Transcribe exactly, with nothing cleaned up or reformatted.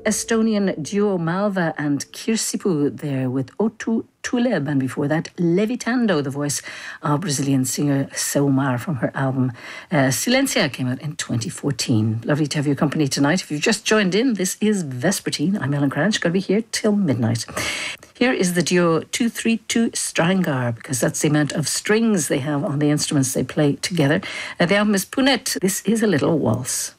Estonian duo Malva and Kirsipu there with Otu Tuleb, and before that Levitando, the voice of Brazilian singer Selmar from her album uh, Silencia, came out in twenty fourteen. Lovely to have your company tonight. If you've just joined in, this is Vespertine. I'm Ellen Cranch, going to be here till midnight. Here is the duo two three two Strangar, because that's the amount of strings they have on the instruments they play together. Uh, the album is Punet. This is a little waltz.